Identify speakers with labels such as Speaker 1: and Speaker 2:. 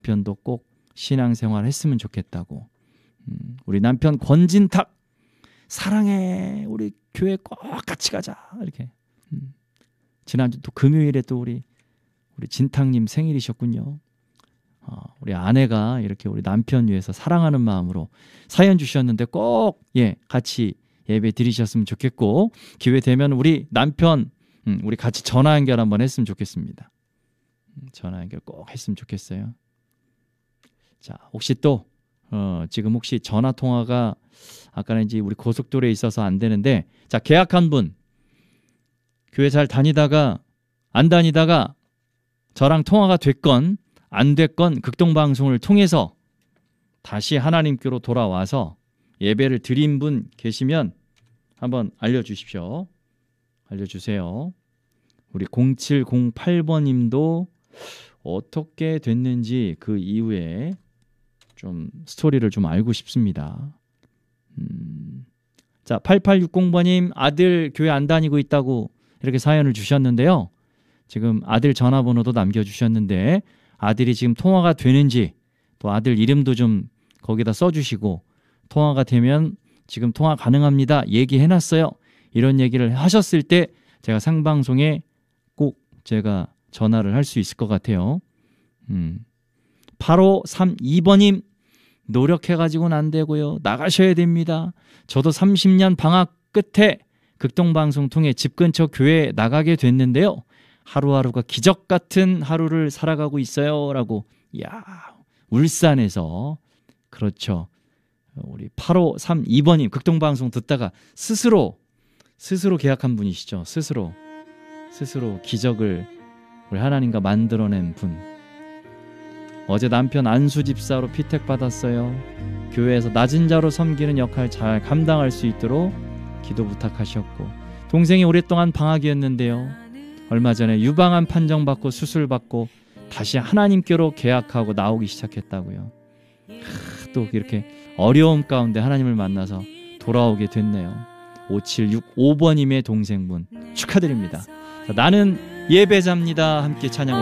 Speaker 1: 남편도 꼭 신앙생활 했으면 좋겠다고. 우리 남편 권진탁 사랑해, 우리 교회 꼭 같이 가자 이렇게. 지난주 또 금요일에 또 우리 진탁님 생일이셨군요. 우리 아내가 이렇게 우리 남편 위해서 사랑하는 마음으로 사연 주셨는데 꼭 같이 예배 드리셨으면 좋겠고, 기회 되면 우리 남편 우리 같이 전화 연결 한번 했으면 좋겠습니다. 전화 연결 꼭 했으면 좋겠어요. 자, 혹시 또 지금 혹시 전화 통화가 아까는 이제 우리 고속도로에 있어서 안 되는데, 자, 계약한 분 교회 잘 다니다가 안 다니다가 저랑 통화가 됐건 안 됐건 극동방송을 통해서 다시 하나님께로 돌아와서 예배를 드린 분 계시면 한번 알려주십시오. 알려주세요. 우리 0708번님도 어떻게 됐는지 그 이후에 좀 스토리를 좀 알고 싶습니다. 자, 8860번님 아들 교회 안 다니고 있다고 이렇게 사연을 주셨는데요. 지금 아들 전화번호도 남겨주셨는데 아들이 지금 통화가 되는지 또 아들 이름도 좀 거기다 써주시고, 통화가 되면 지금 통화 가능합니다 얘기해놨어요 이런 얘기를 하셨을 때 제가 생방송에 꼭 제가 전화를 할 수 있을 것 같아요. 8532번님 노력해가지고는 안 되고요. 나가셔야 됩니다. 저도 30년 방학 끝에 극동방송 통해 집 근처 교회에 나가게 됐는데요. 하루하루가 기적 같은 하루를 살아가고 있어요 라고. 이야, 울산에서. 그렇죠. 우리 8532번님 극동방송 듣다가 스스로 계약한 분이시죠. 스스로 기적을 우리 하나님과 만들어낸 분. 어제 남편 안수 집사로 피택 받았어요. 교회에서 낮은 자로 섬기는 역할 잘 감당할 수 있도록 기도 부탁하셨고, 동생이 오랫동안 방학이었는데요. 얼마 전에 유방암 판정받고 수술받고 다시 하나님께로 계약하고 나오기 시작했다고요. 또 이렇게 어려움 가운데 하나님을 만나서 돌아오게 됐네요. 5765번님의 동생분 축하드립니다. 자, 나는 예배자입니다. 함께 찬양을